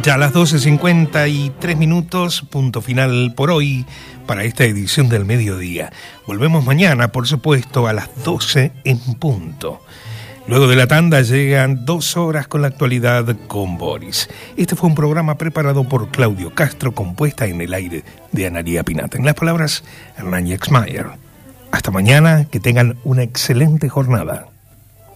Ya a las 12:53, punto final por hoy para esta edición del mediodía. Volvemos mañana, por supuesto, a las 12 en punto. Luego de la tanda llegan 2 horas con la actualidad con Boris. Este fue un programa preparado por Claudio Castro, compuesta en el aire de Analía Pinata. En las palabras, Hernán Exmayer. Hasta mañana, que tengan una excelente jornada.